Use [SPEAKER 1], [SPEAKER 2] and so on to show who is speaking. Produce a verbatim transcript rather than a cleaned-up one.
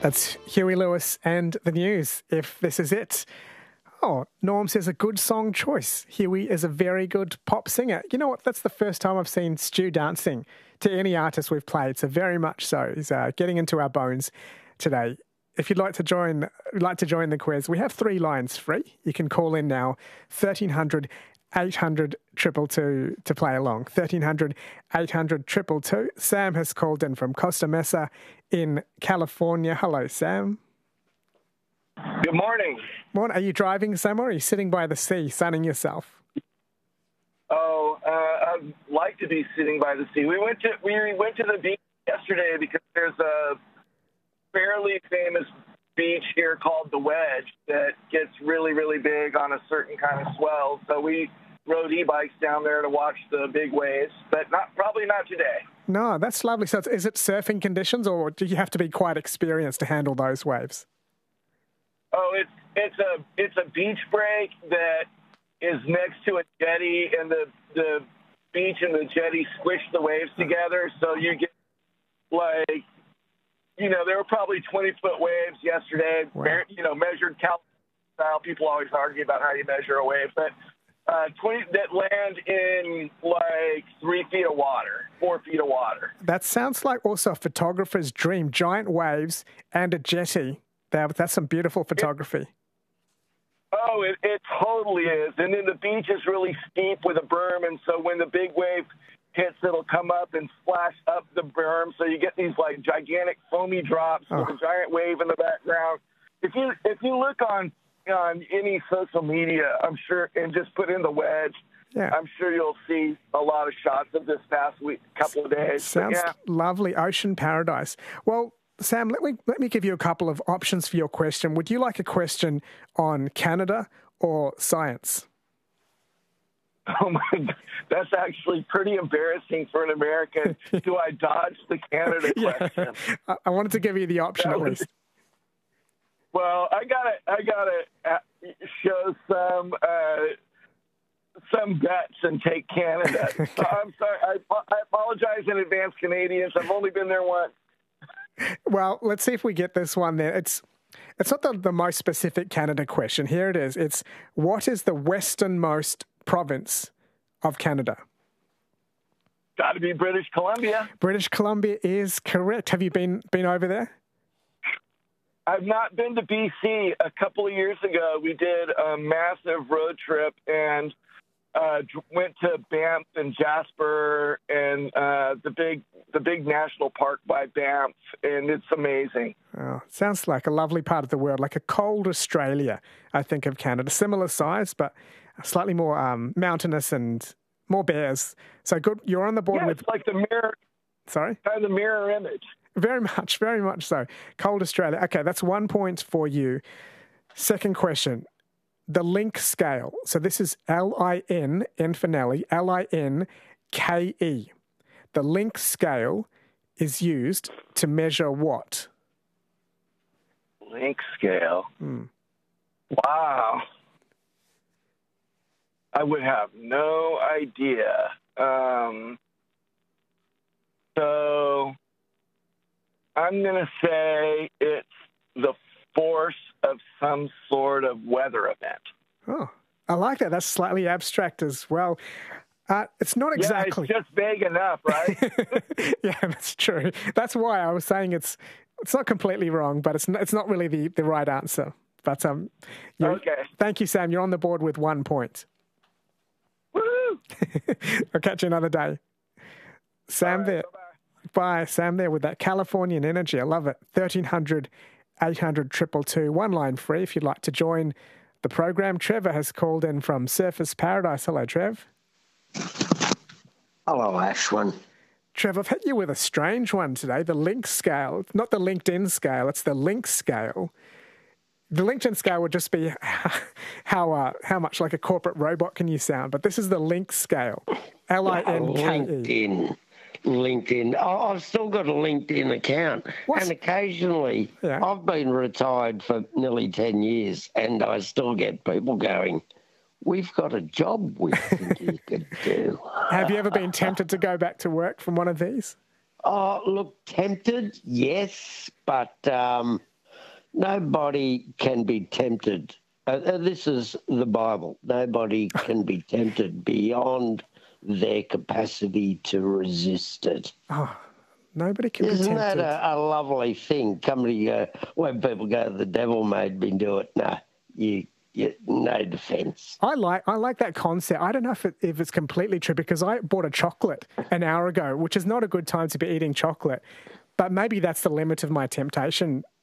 [SPEAKER 1] That's Huey Lewis and the News, If This Is It. Oh, Norm says a good song choice. Huey is a very good pop singer. You know what? That's the first time I've seen Stu dancing to any artist we've played, so very much so. He's uh, getting into our bones today. If you'd like to join like to join the quiz, we have three lines free. You can call in now, thirteen hundred, eight hundred, two two two to play along. thirteen hundred, eight hundred, two two two. Sam has called in from Costa Mesa in California. Hello, Sam.
[SPEAKER 2] Good morning.
[SPEAKER 1] Morning. Are you driving somewhere or are you sitting by the sea, sunning yourself?
[SPEAKER 2] Oh, uh, I'd like to be sitting by the sea. We went to we went to the beach yesterday because there's a fairly famous beach here called the Wedge that gets really, really big on a certain kind of swell. So we rode e-bikes down there to watch the big waves, but not probably not today.
[SPEAKER 1] No, that's lovely. So it's, is it surfing conditions or do you have to be quite experienced to handle those waves?
[SPEAKER 2] Oh, it's it's a it's a beach break that is next to a jetty, and the the beach and the jetty squish the waves together, so you get like, you know, there were probably twenty foot waves yesterday. Wow. You know, measured California style. People always argue about how you measure a wave, but uh, twenty that land in like three feet of water, four feet of water.
[SPEAKER 1] That sounds like also a photographer's dream. Giant waves and a jetty. That, that's some beautiful photography.
[SPEAKER 2] It, oh, it, it totally is. And then the beach is really steep with a berm, and so when the big wave hits, it'll come up and splash up the berm. So you get these like gigantic foamy drops oh. with a giant wave in the background. If you if you look on on any social media, I'm sure, and just put in the Wedge, yeah. I'm sure you'll see a lot of shots of this past week, couple of days.
[SPEAKER 1] Sounds
[SPEAKER 2] yeah.
[SPEAKER 1] lovely, ocean paradise. Well, Sam, let me let me give you a couple of options for your question. Would you like a question on Canada or science?
[SPEAKER 2] Oh my, that's actually pretty embarrassing for an American. Do I dodge the Canada question?
[SPEAKER 1] Yeah. I wanted to give you the option that at least.
[SPEAKER 2] Well, I gotta, I gotta show some uh, some guts and take Canada. So I'm sorry. I, I apologize in advance, Canadians. I've only been there once.
[SPEAKER 1] Well, let's see if we get this one there. It's it's not the, the most specific Canada question. Here it is. It's what is the westernmost province of Canada?
[SPEAKER 2] Got to be British Columbia.
[SPEAKER 1] British Columbia is correct. Have you been been over there?
[SPEAKER 2] I've not been to B C. A couple of years ago, we did a massive road trip and uh, went to Banff and Jasper and uh, the big the big national park by Banff, and it's amazing.
[SPEAKER 1] Oh, sounds like a lovely part of the world, like a cold Australia, I think, of Canada. Similar size, but slightly more um, mountainous and more bears. So good, you're on the board
[SPEAKER 2] yeah,
[SPEAKER 1] with...
[SPEAKER 2] it's like the mirror...
[SPEAKER 1] Sorry?
[SPEAKER 2] Kind of the mirror image.
[SPEAKER 1] Very much, very much so. Cold Australia. Okay, that's one point for you. Second question. The Link scale. So this is L I N, N for Nelly, L I N K E. The Link scale is used to measure what?
[SPEAKER 2] Link scale.
[SPEAKER 1] Hmm.
[SPEAKER 2] Wow. I would have no idea. Um, so I'm going to say it's the force of some sort of weather event.
[SPEAKER 1] Oh, I like that. That's slightly abstract as well. Uh, it's not exactly.
[SPEAKER 2] Yeah, it's just vague enough, right?
[SPEAKER 1] Yeah, that's true. That's why I was saying it's it's not completely wrong, but it's not, it's not really the, the right answer. But um,
[SPEAKER 2] okay.
[SPEAKER 1] Thank you, Sam. You're on the board with one point.
[SPEAKER 2] Woo!
[SPEAKER 1] I'll catch you another day. Sam
[SPEAKER 2] right,
[SPEAKER 1] there.
[SPEAKER 2] Bye-bye.
[SPEAKER 1] Bye, Sam there with that Californian energy. I love it. thirteen hundred, eight hundred, two two two. One line free if you'd like to join the program. Trevor has called in from Surfers Paradise. Hello, Trev.
[SPEAKER 3] Hello, Ashwin.
[SPEAKER 1] Trev, I've hit you with a strange one today, the Link scale. Not the LinkedIn scale, it's the Link scale. The LinkedIn scale would just be how uh, how much like a corporate robot can you sound, but this is the Link scale, L I N K E.
[SPEAKER 3] LinkedIn. LinkedIn. I- I've still got a LinkedIn account.
[SPEAKER 1] What?
[SPEAKER 3] And occasionally,
[SPEAKER 1] Yeah.
[SPEAKER 3] I've been retired for nearly ten years, and I still get people going, we've got a job we think you could do.
[SPEAKER 1] Have you ever been tempted to go back to work from one of these?
[SPEAKER 3] Oh, look, tempted, yes, but um, nobody can be tempted. Uh, uh, this is the Bible. Nobody can be tempted beyond their capacity to resist it.
[SPEAKER 1] Oh, nobody can
[SPEAKER 3] Isn't
[SPEAKER 1] be tempted.
[SPEAKER 3] that a, a lovely thing? Coming to go, when people go, the devil made me do it. No, you, you no defence.
[SPEAKER 1] I like I like that concept. I don't know if it, if it's completely true because I bought a chocolate an hour ago, which is not a good time to be eating chocolate. But maybe that's the limit of my temptation